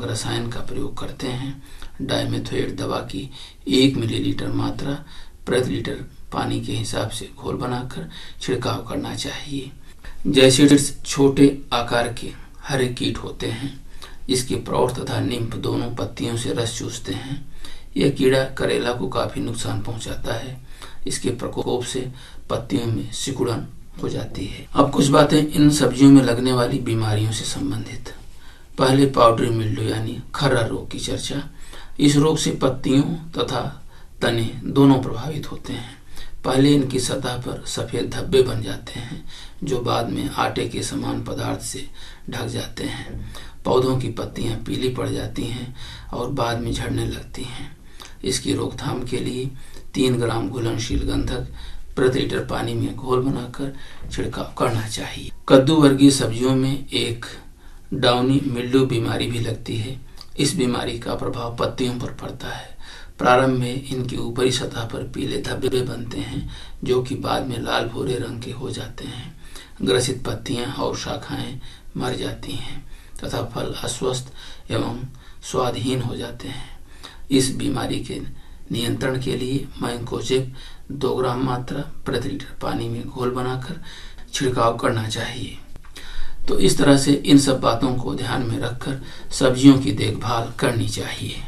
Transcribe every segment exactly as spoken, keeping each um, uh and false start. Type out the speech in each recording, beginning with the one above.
नामक रसायन का प्रयोग करते हैं। डाइमेथोएट दवा की एक मिलीलीटर मात्रा प्रति लीटर पानी के हिसाब से घोल बनाकर छिड़काव करना चाहिए। जैसिड्स छोटे आकार के हरे कीट होते हैं। इसके प्रौढ़ तथा निम्फ दोनों पत्तियों से रस चूसते हैं। यह कीड़ा करेला को काफी नुकसान पहुंचाता है। इसके प्रकोप से पत्तियों में सिकुड़न हो जाती है। अब कुछ बातें इन सब्जियों में लगने वाली बीमारियों से संबंधित। पहले पाउडरी मिल्ड्यू यानी खर्रा रोग की चर्चा। इस रोग से पत्तियों तथा तने दोनों प्रभावित होते हैं। पहले इनकी सतह पर सफेद धब्बे बन जाते हैं जो बाद में आटे के समान पदार्थ से ढक जाते हैं। पौधों की पत्तियां पीली पड़ जाती हैं और बाद में झड़ने लगती हैं। इसकी रोकथाम के लिए तीन ग्राम घुलनशील गंधक प्रति लीटर पानी में घोल बनाकर छिड़काव करना चाहिए। कद्दू वर्गीय सब्जियों में एक डाउनी मिल्ड्यू बीमारी भी लगती है। इस बीमारी का प्रभाव पत्तियों पर पड़ता है। प्रारंभ में इनकी ऊपरी सतह पर पीले धब्बे बनते हैं जो कि बाद में लाल भूरे रंग के हो जाते हैं। ग्रसित पत्तियां और शाखाएं मर जाती हैं तथा फल अस्वस्थ एवं स्वादहीन हो जाते हैं। इस बीमारी के नियंत्रण के लिए मैंकोजेब दो ग्राम मात्रा प्रति लीटर पानी में घोल बनाकर छिड़काव करना चाहिए। तो इस तरह से इन सब बातों को ध्यान में रखकर सब्जियों की देखभाल करनी चाहिए।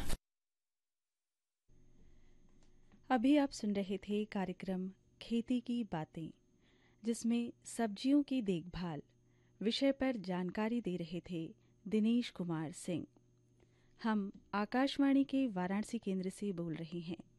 अभी आप सुन रहे थे कार्यक्रम खेती की बातें, जिसमें सब्जियों की देखभाल विषय पर जानकारी दे रहे थे दिनेश कुमार सिंह। हम आकाशवाणी के वाराणसी केंद्र से बोल रहे हैं।